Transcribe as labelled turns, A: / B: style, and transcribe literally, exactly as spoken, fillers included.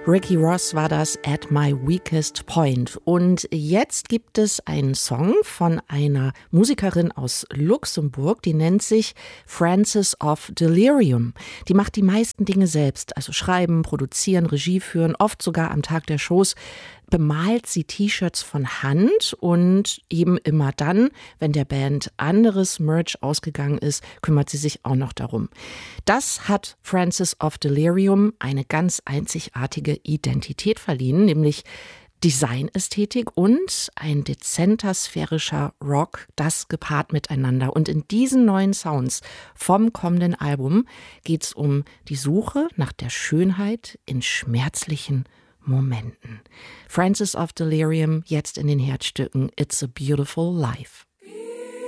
A: Ricky Ross war das, At My Weakest Point. Und jetzt gibt es einen Song von einer Musikerin aus Luxemburg, die nennt sich Frances of Delirium. Die macht die meisten Dinge selbst, also schreiben, produzieren, Regie führen, oft sogar am Tag der Shows bemalt sie T-Shirts von Hand und eben immer dann, wenn der Band anderes Merch ausgegangen ist, kümmert sie sich auch noch darum. Das hat Frances of Delirium eine ganz einzigartige Identität verliehen, nämlich Designästhetik und ein dezenter sphärischer Rock, das gepaart miteinander. Und in diesen neuen Sounds vom kommenden Album geht es um die Suche nach der Schönheit in schmerzlichen Momenten. Frances of Delirium, jetzt in den Herzstücken It's a Beautiful Life.